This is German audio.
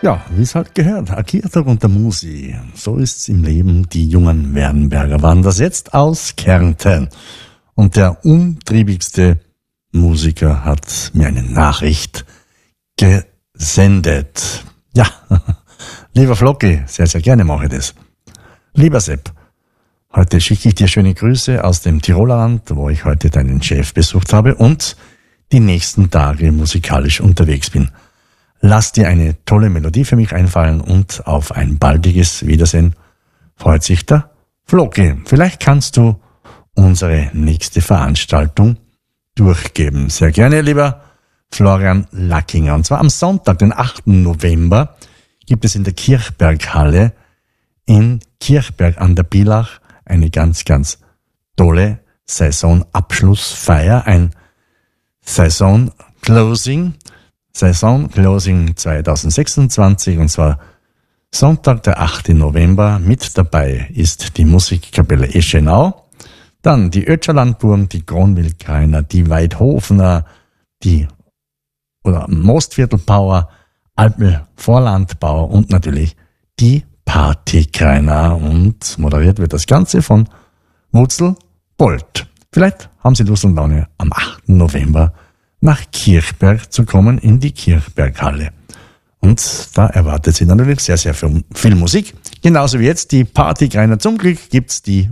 Ja, wie es halt gehört, Akira und der Musi. So ist's im Leben. Die jungen Wernberger waren das jetzt aus Kärnten. Und der umtriebigste Musiker hat mir eine Nachricht gesendet. Ja, lieber Flocki, sehr, sehr gerne mache ich das. Lieber Sepp, heute schicke ich dir schöne Grüße aus dem Tirolerland, wo ich heute deinen Chef besucht habe und die nächsten Tage musikalisch unterwegs bin. Lass dir eine tolle Melodie für mich einfallen und auf ein baldiges Wiedersehen freut sich der Flocki. Vielleicht kannst du unsere nächste Veranstaltung durchgeben. Sehr gerne, lieber Florian Lackinger. Und zwar am Sonntag, den 8. November, gibt es in der Kirchberghalle in Kirchberg an der Bilach eine ganz, ganz tolle Saisonabschlussfeier, ein Saison-Closing 2026, und zwar Sonntag, der 8. November. Mit dabei ist die Musikkapelle Eschenau, dann die Ötscherlandburm, die Kronwildkreiner, die Weidhofener, die Mostviertelbauer, Alpel-Vorlandbauer und natürlich die Partykreiner. Und moderiert wird das Ganze von Wurzel Bolt. Vielleicht haben Sie Lust und Laune, am 8. November nach Kirchberg zu kommen, in die Kirchberghalle. Und da erwartet Sie natürlich sehr, sehr viel Musik. Genauso wie jetzt die Partykreiner. Zum Glück gibt's die